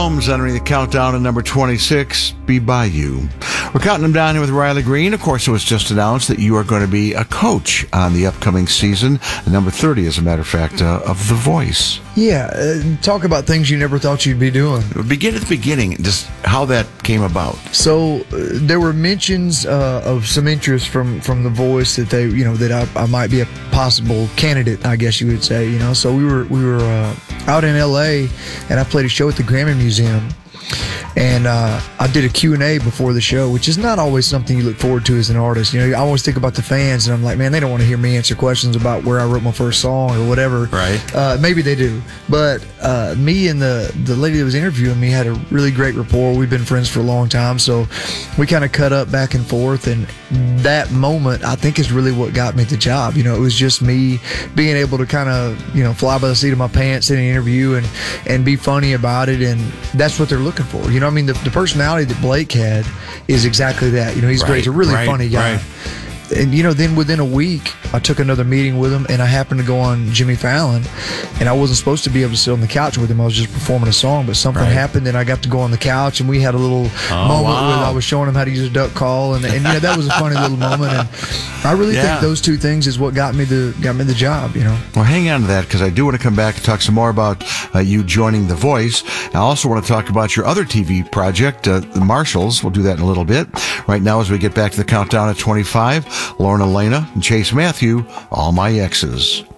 Holmes entering the countdown at number 26, Be By You. We're counting them down here with Riley Green. Of course, it was just announced that you are going to be a coach on the upcoming season, number 30, as a matter of fact, of The Voice. Yeah, talk about things you never thought you'd be doing. Begin at the beginning, just how that came about. So there were mentions of some interest from The Voice that they, that I might be a possible candidate, I guess you would say. So we were out in L.A. and I played a show at the Grammy Museum. And I did a Q&A before the show, which is not always something you look forward to as an artist. I always think about the fans, and I'm like, man, they don't want to hear me answer questions about where I wrote my first song or whatever. Right. Maybe they do. But me and the lady that was interviewing me had a really great rapport. We've been friends for a long time, so we kind of cut up back and forth. And that moment, I think, is really what got me the job. It was just me being able to kind of, fly by the seat of my pants in an interview and be funny about it. And that's what they're looking for. The personality that Blake had is exactly that. He's great. He's a really funny guy. Right. And, then within a week, I took another meeting with him, and I happened to go on Jimmy Fallon, and I wasn't supposed to be able to sit on the couch with him. I was just performing a song, but something happened, and I got to go on the couch, and we had a little moment where I was showing him how to use a duck call, and that was a funny little moment. And I really think those two things is what got me the job. Well, hang on to that, because I do want to come back and talk some more about you joining The Voice. I also want to talk about your other TV project, The Marshalls. We'll do that in a little bit. Right now, as we get back to the countdown at 25. Lorna Lena and Chase Matthew, All My Exes.